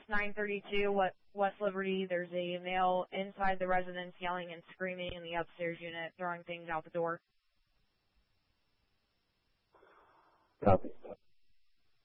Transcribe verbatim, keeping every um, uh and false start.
nine thirty-two West Liberty. There's a male inside the residence yelling and screaming in the upstairs unit, throwing things out the door. Copy.